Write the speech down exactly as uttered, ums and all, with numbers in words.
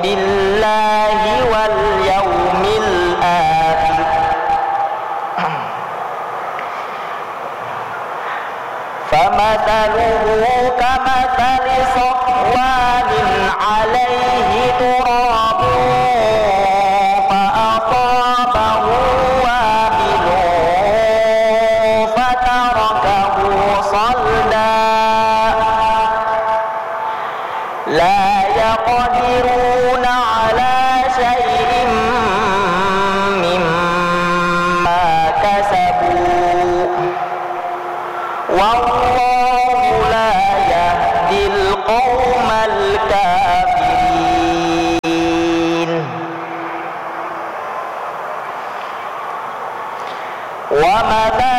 بالله واليوم الآخر فمثله كمثل صفوان عليه تراب فأصابه وابل فتركه صلدا لا يقدرون على شيء مما كسبوا والله لا يهدي القوم الكافرين. ومثل